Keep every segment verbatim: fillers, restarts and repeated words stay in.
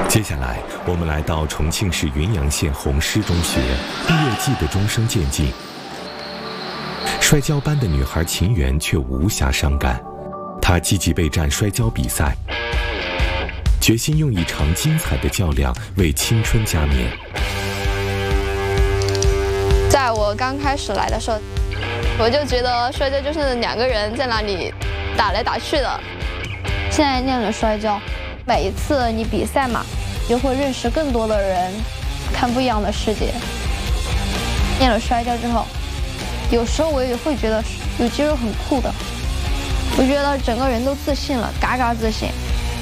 接下来，我们来到重庆市云阳县红师中学，毕业季的钟声渐近。摔跤班的女孩秦媛却无暇伤感，她积极备战摔跤比赛，决心用一场精彩的较量为青春加冕。 在我刚开始来的时候，我就觉得摔跤就是两个人在那里打来打去的。现在练了摔跤，每一次你比赛嘛，就会认识更多的人，看不一样的世界。练了摔跤之后，有时候我也会觉得有肌肉很酷的，我觉得整个人都自信了，嘎嘎自信。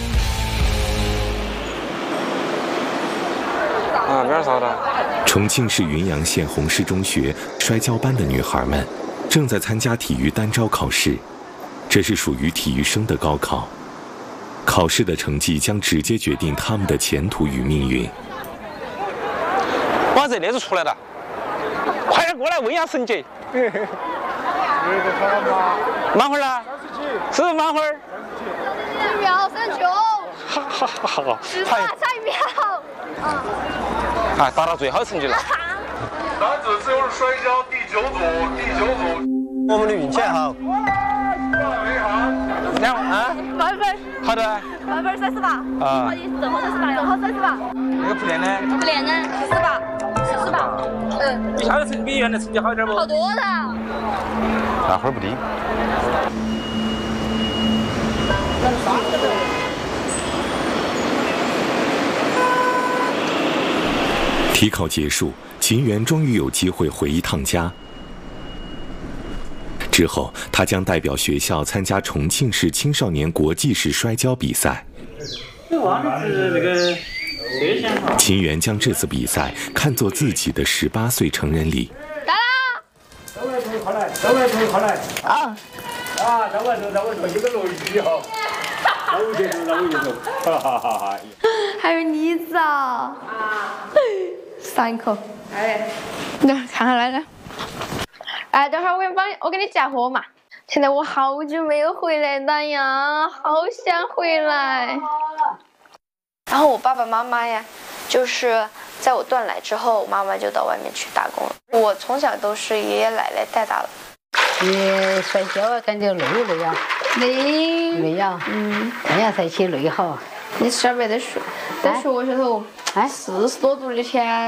啊，边儿扫的。 重庆市云阳县红师中学摔跤班的女孩们正在参加体育单招考试，这是属于体育生的高考。考试的成绩将直接决定他们的前途与命运。 哇，这列子出来了，快点过来，问下沈姐。满分了？是满分。 一秒三九。 好好好好。 十八差一秒。啊。 啊，达到最好成绩了。 男子自由式摔跤第九组，第九组。 我们的运气好。两啊？ 满分。 好的。 满分三十八。 啊。 正好三十八，正好三十八。 那个不练呢？ 不练呢？四十八，四十八。嗯。 你下的成绩比原来成绩好一点不？ 好多了。 那分不低。 体考结束，秦媛终于有机会回一趟家。之后，她将代表学校参加重庆市青少年国际式摔跤比赛。秦媛将这次比赛看作自己的十八岁成人礼。 来啦！ 走来走，快来！走来走，快来！ 啊！ 啊，走来走，走来走，一个落雨哦，走节奏，走节奏，哈哈哈哈！ 还有梨子啊！上一口。哎，那看看来来。哎，等会儿我给你帮，我给你夹货嘛。现在我好久没有回来了呀，好想回来。然后我爸爸妈妈呀，就是在我断奶之后，妈妈就到外面去打工了。我从小都是爷爷奶奶带大的。 你摔跤啊，感觉累不累啊？ 累。 累呀。嗯。这样才去累好。 你晓不晓得说？在学校头， 哎， 四十多度的天。